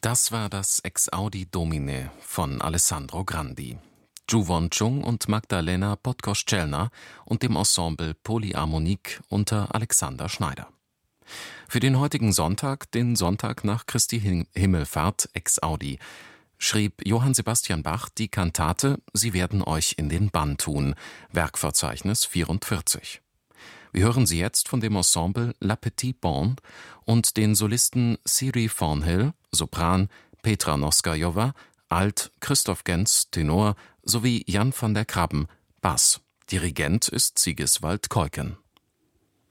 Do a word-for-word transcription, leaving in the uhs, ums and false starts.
Das war das Ex-Audi Domine von Alessandro Grandi. Zhu Won-chung und Magdalena Podgoszczelna und dem Ensemble Polyharmonik unter Alexander Schneider. Für den heutigen Sonntag, den Sonntag nach Christi Himmelfahrt Ex-Audi, schrieb Johann Sebastian Bach die Kantate »Sie werden euch in den Bann tun«, Werkverzeichnis vierundvierzig. Wir hören sie jetzt von dem Ensemble La Petite Bande und den Solisten Siri Thornhill, Sopran, Petra Noskajowa, Alt, Christoph Genz, Tenor sowie Jan van der Krabben, Bass. Dirigent ist Sigiswald Keuken.